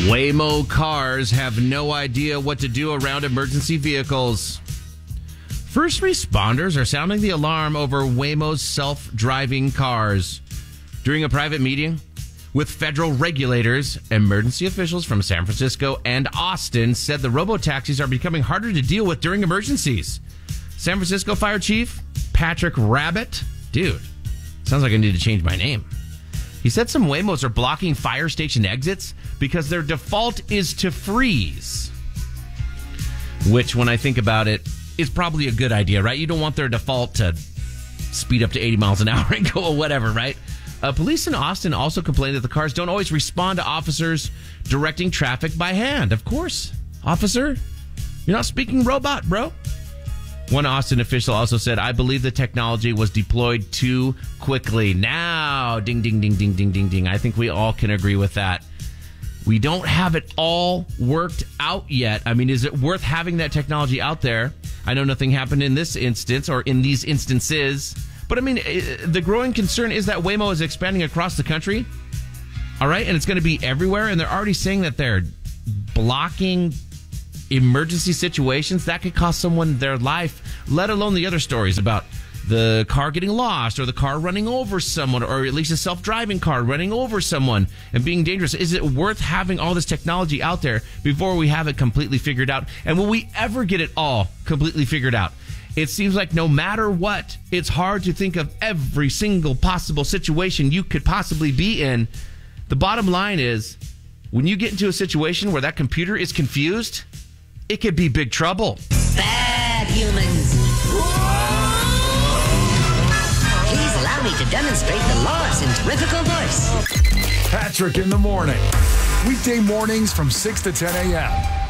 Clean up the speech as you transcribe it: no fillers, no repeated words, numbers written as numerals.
Waymo cars have no idea what to do around emergency vehicles. First responders are sounding the alarm over Waymo's self-driving cars. During a private meeting with federal regulators, emergency officials from San Francisco and Austin said the robotaxis are becoming harder to deal with during emergencies. San Francisco Fire Chief Patrick Rabbit, dude, sounds like I need to change my name. He said some Waymos are blocking fire station exits because their default is to freeze. Which, when I think about it, is probably a good idea, right? You don't want their default to speed up to 80 miles an hour and go or whatever, right? Police in Austin also complained that the cars don't always respond to officers directing traffic by hand. Of course, officer, you're not speaking robot, bro. One Austin official also said, I believe the technology was deployed too quickly. Now, ding, ding, ding, ding, ding, ding, ding. I think we all can agree with that. We don't have it all worked out yet. I mean, is it worth having that technology out there? I know nothing happened in this instance or in these instances. But I mean, the growing concern is that Waymo is expanding across the country. All right. And it's going to be everywhere. And they're already saying that they're blocking emergency situations that could cost someone their life, let alone the other stories about the car getting lost or the car running over someone, or at least a self-driving car running over someone and being dangerous. Is it worth having all this technology out there before we have it completely figured out? And will we ever get it all completely figured out? It seems like no matter what, it's hard to think of every single possible situation you could possibly be in. The bottom line is, when you get into a situation where that computer is confused, it could be big trouble. Bad humans. Please allow me to demonstrate the laws in terrifical voice. Patrick in the morning. Weekday mornings from 6 to 10 a.m.